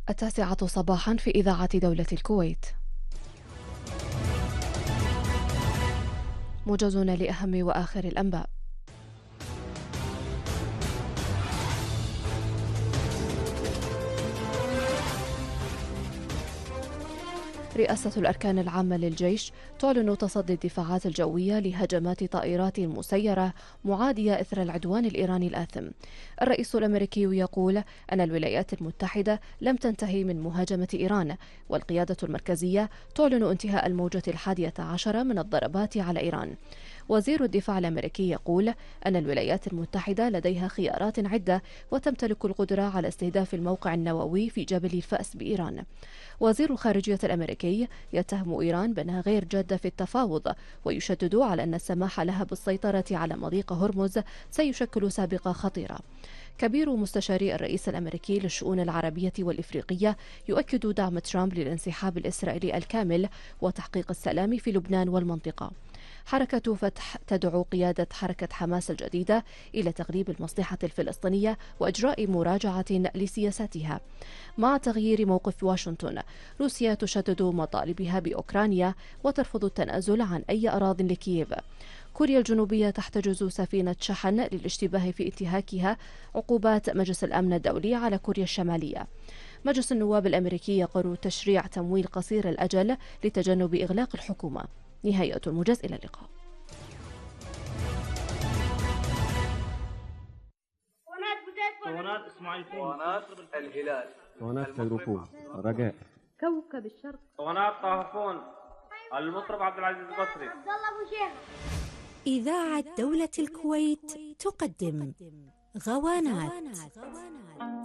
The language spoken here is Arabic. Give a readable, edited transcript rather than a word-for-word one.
9 صباحا في إذاعة دولة الكويت. موجزون لأهم وآخر الأنباء. رئاسة الأركان العامة للجيش تعلن تصدي الدفاعات الجوية لهجمات طائرات مسيرة معادية إثر العدوان الإيراني الآثم. الرئيس الأمريكي يقول أن الولايات المتحدة لم تنتهي من مهاجمة إيران، والقيادة المركزية تعلن انتهاء الموجة 11 من الضربات على إيران. وزير الدفاع الأمريكي يقول أن الولايات المتحدة لديها خيارات عدة وتمتلك القدرة على استهداف الموقع النووي في جبل الفأس بإيران. وزير الخارجية الأمريكي يتهم إيران بأنها غير جادة في التفاوض، ويشدد على أن السماح لها بالسيطرة على مضيق هرمز سيشكل سابقة خطيرة. كبير مستشاري الرئيس الأمريكي للشؤون العربية والإفريقية يؤكد دعم ترامب للانسحاب الإسرائيلي الكامل وتحقيق السلام في لبنان والمنطقة. حركة فتح تدعو قيادة حركة حماس الجديدة إلى تغليب المصلحة الفلسطينية وإجراء مراجعة لسياساتها. مع تغيير موقف واشنطن، روسيا تشدد مطالبها بأوكرانيا وترفض التنازل عن أي أراضٍ لكييف. كوريا الجنوبية تحتجز سفينة شحن للاشتباه في انتهاكها عقوبات مجلس الأمن الدولي على كوريا الشمالية. مجلس النواب الأمريكي يقر تشريع تمويل قصير الأجل لتجنب إغلاق الحكومة. نهاية الموجز، إلى اللقاء. اسطوانات اسماعيل اسطوانات الهلال، اسطوانات فيروفون، رجاء، كوكب الشرق، اسطوانات طه، المطرب عبد العزيز البصري. عبد الله ابو شيخ. إذاعة دولة الكويت تقدم غوانات.